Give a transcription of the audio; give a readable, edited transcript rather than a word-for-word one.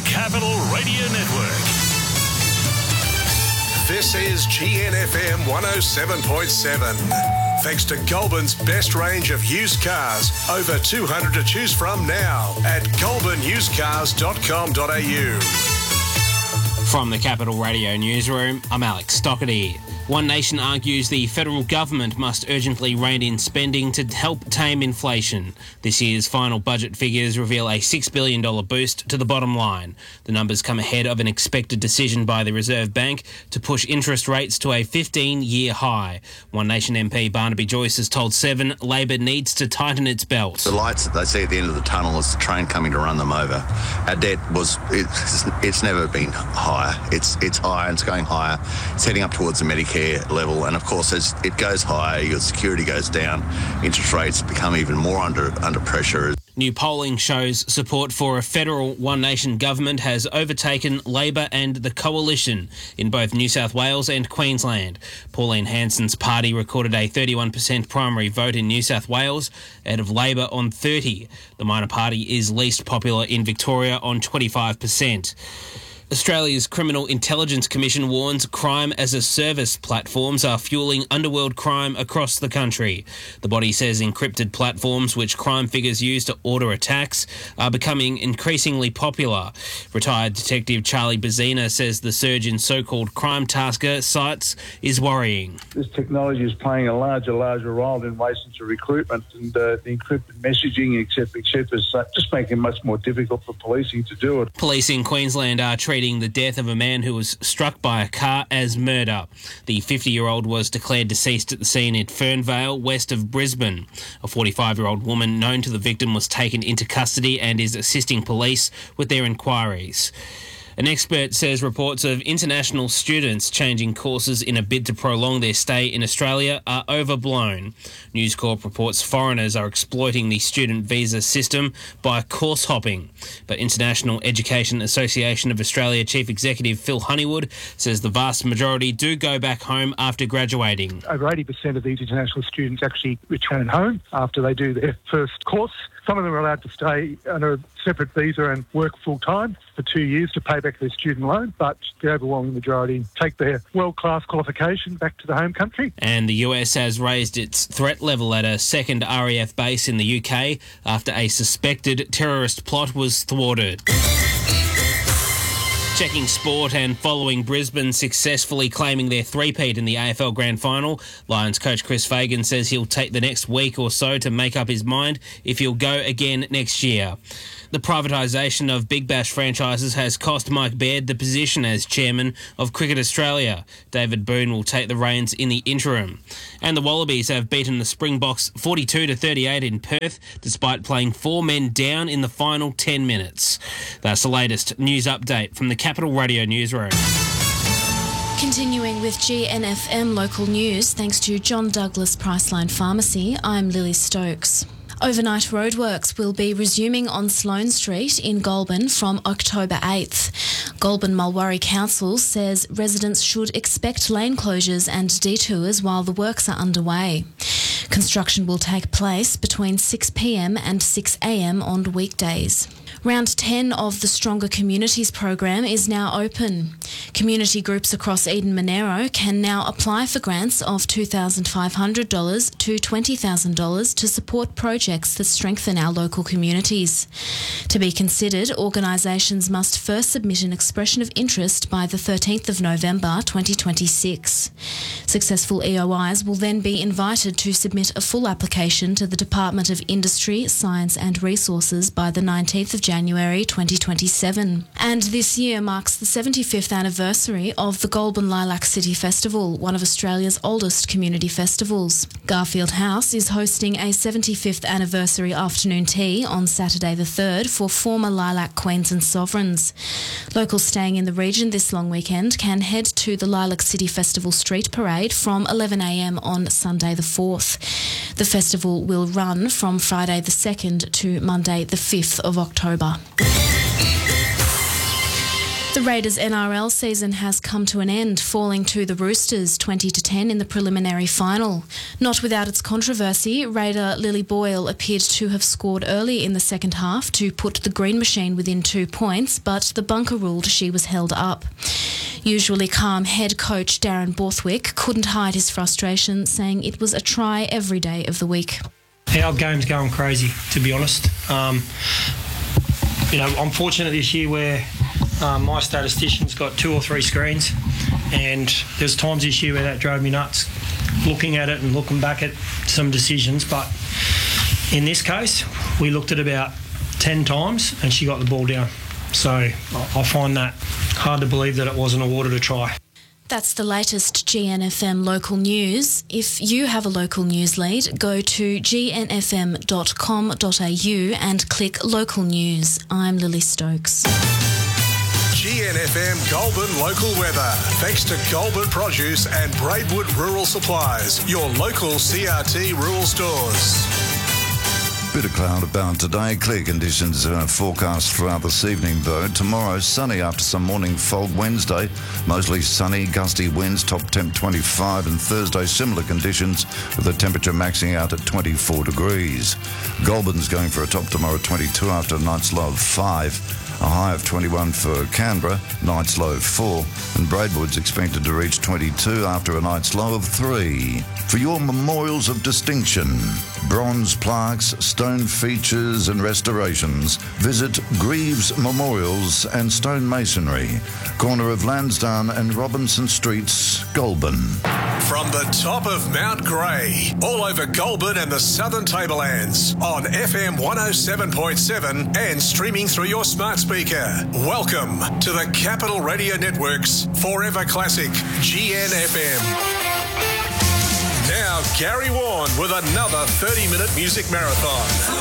Capital Radio Network. This is GNFM 107.7. Thanks to Goulburn's best range of used cars. Over 200 to choose from now at goulburnusedcars.com.au. From the Capital Radio Newsroom, I'm Alex Stockerty. One Nation argues the federal government must urgently rein in spending to help tame inflation. This year's final budget figures reveal a $6 billion boost to the bottom line. The numbers come ahead of an expected decision by the Reserve Bank to push interest rates to a 15-year high. One Nation MP Barnaby Joyce has told Seven Labor needs to tighten its belt. The lights that they see at the end of the tunnel is the train coming to run them over. Our debt it's never been higher. It's higher and it's going higher. It's heading up towards the Medicare level, and of course as it goes higher, your security goes down, interest rates become even more under pressure. New polling shows support for a federal One Nation government has overtaken Labor and the Coalition in both New South Wales and Queensland. Pauline Hanson's party recorded a 31% primary vote in New South Wales, ahead of Labor on 30%. The minor party is least popular in Victoria on 25%. Australia's Criminal Intelligence Commission warns crime-as-a-service platforms are fueling underworld crime across the country. The body says encrypted platforms which crime figures use to order attacks are becoming increasingly popular. Retired Detective Charlie Bazina says the surge in so-called crime tasker sites is worrying. This technology is playing a larger role in relation to recruitment, and the encrypted messaging, etc., is just making it much more difficult for policing to do it. Police in Queensland are treating the death of a man who was struck by a car as murder. The 50-year-old was declared deceased at the scene in Fernvale, west of Brisbane. A 45-year-old woman known to the victim was taken into custody and is assisting police with their inquiries. An expert says reports of international students changing courses in a bid to prolong their stay in Australia are overblown. News Corp reports foreigners are exploiting the student visa system by course hopping. But International Education Association of Australia Chief Executive Phil Honeywood says the vast majority do go back home after graduating. Over 80% of these international students actually return home after they do their first course. Some of them are allowed to stay on a separate visa and work full-time for 2 years to pay back their student loan, but the overwhelming majority take their world-class qualification back to the home country. And the US has raised its threat level at a second RAF base in the UK after a suspected terrorist plot was thwarted. Checking sport and following Brisbane successfully claiming their three-peat in the AFL Grand Final, Lions coach Chris Fagan says he'll take the next week or so to make up his mind if he'll go again next year. The privatisation of Big Bash franchises has cost Mike Baird the position as chairman of Cricket Australia. David Boone will take the reins in the interim. And the Wallabies have beaten the Springboks 42-38 in Perth, despite playing 4 men down in the final 10 minutes. That's the latest news update from the Capital Radio Newsroom. Continuing with GNFM local news, thanks to John Douglas Priceline Pharmacy, I'm Lily Stokes. Overnight roadworks will be resuming on Sloane Street in Goulburn from October 8th. Goulburn Mulwaree Council says residents should expect lane closures and detours while the works are underway. Construction will take place between 6 p.m. and 6 a.m. on weekdays. Round 10 of the Stronger Communities program is now open. Community groups across Eden Monaro can now apply for grants of $2,500 to $20,000 to support projects that strengthen our local communities. To be considered, organisations must first submit an expression of interest by the 13th of November 2026. Successful EOIs will then be invited to submit a full application to the Department of Industry, Science and Resources by the 19th of January 2027. And this year marks the 75th anniversary of the Goulburn Lilac City Festival, one of Australia's oldest community festivals. Garfield House is hosting a 75th anniversary afternoon tea on Saturday the 3rd for former Lilac Queens and Sovereigns. Locals staying in the region this long weekend can head to the Lilac City Festival Street Parade from 11 a.m. on Sunday the 4th. The festival will run from Friday the 2nd to Monday the 5th of October. The Raiders NRL season has come to an end, falling to the Roosters 20-10 in the preliminary final. Not without its controversy, Raider Lily Boyle appeared to have scored early in the second half to put the Green Machine within 2 points, but the bunker ruled she was held up. Usually calm head coach Darren Borthwick couldn't hide his frustration, saying it was a try every day of the week. Our game's going crazy, to be honest. I'm fortunate this year where my statistician's got 2 or 3 screens, and there's times this year where that drove me nuts, looking at it and looking back at some decisions. But in this case, we looked at about 10 times and she got the ball down. So I find that hard to believe that it wasn't awarded a try. That's the latest GNFM local news. If you have a local news lead, go to gnfm.com.au and click local news. I'm Lily Stokes. GNFM Goulburn local weather. Thanks to Goulburn Produce and Braidwood Rural Supplies, your local CRT rural stores. Bit of cloud about today. Clear conditions forecast throughout this evening, though. Tomorrow, sunny after some morning fog. Wednesday, mostly sunny, gusty winds, top temp 25. And Thursday, similar conditions with the temperature maxing out at 24 degrees. Goulburn's going for a top tomorrow 22 after a night's low of 5. A high of 21 for Canberra, night's low of 4. And Braidwood's expected to reach 22 after a night's low of 3. For your memorials of distinction, bronze plaques, stone features and restorations, visit Greaves Memorials and Stone Masonry, corner of Lansdowne and Robinson Streets, Goulburn. From the top of Mount Grey, all over Goulburn and the Southern Tablelands, on FM 107.7 and streaming through your smart speaker. Welcome to the Capital Radio Network's Forever Classic, GNFM. Now, Gary Warren with another 30-minute music marathon.